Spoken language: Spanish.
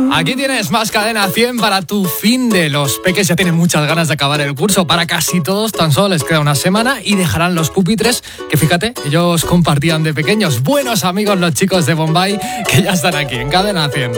Aquí tienes más Cadena 100 para tu fin de. Los peques ya tienen muchas ganas de acabar el curso. Para casi todos tan solo les queda una semana y dejarán los pupitres que, fíjate, ellos compartían de pequeños. Buenos amigos los chicos de Bombay que ya están aquí en Cadena 100.